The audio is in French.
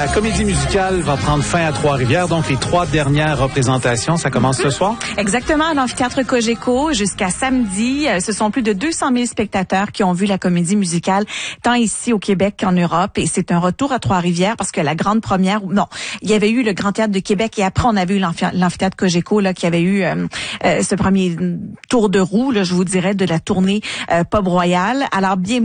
La comédie musicale va prendre fin à Trois-Rivières, donc les 3 dernières représentations, ça commence ce soir? Exactement, à l'amphithéâtre Cogeco, jusqu'à samedi. Ce sont plus de 200 000 spectateurs qui ont vu la comédie musicale, tant ici au Québec qu'en Europe. Et c'est un retour à Trois-Rivières parce que la grande première, non, il y avait eu le Grand Théâtre de Québec et après on avait eu l'amphithéâtre Cogeco là, qui avait eu ce premier tour de roue, là, je vous dirais, de la tournée Pop Royale. Alors, bienvenue